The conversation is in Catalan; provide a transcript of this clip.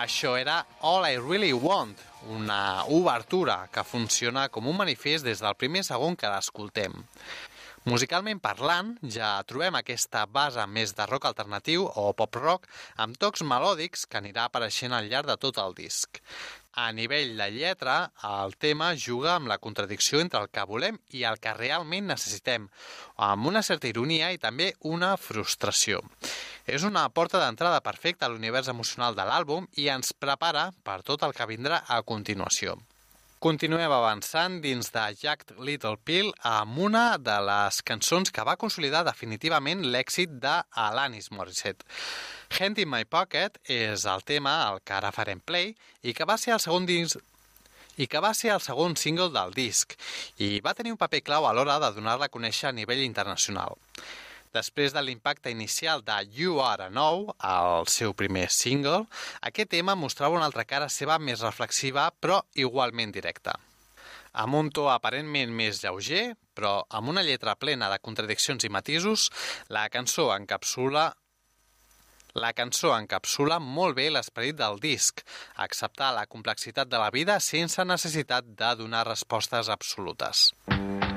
Això era All I Really Want, una obertura que funciona com un manifest des del primer segon que l'escoltem. Musicalment parlant, ja trobem aquesta base més de rock alternatiu o pop-rock amb tocs melòdics que anirà apareixent al llarg de tot el disc. A nivell de lletra, el tema juga amb la contradicció entre el que volem i el que realment necessitem, amb una certa ironia i també una frustració. És una porta d'entrada perfecta a l'univers emocional de l'àlbum i ens prepara per tot el que vindrà a continuació. Continuem avançant dins de Jagged Little Pill amb una de les cançons que va consolidar definitivament l'èxit d'Alanis Morissette. Hand in My Pocket és el tema al que ara farem play i que va ser el segon single del disc i va tenir un paper clau a l'hora de donar-la a conèixer a nivell internacional. Després de l'impacte inicial de You Are a Know, el seu primer single, aquest tema mostrava una altra cara seva més reflexiva, però igualment directa. Amb un to aparentment més lleuger, però amb una lletra plena de contradiccions i matisos, la cançó encapsula molt bé l'esperit del disc, acceptar la complexitat de la vida sense necessitat de donar respostes absolutes.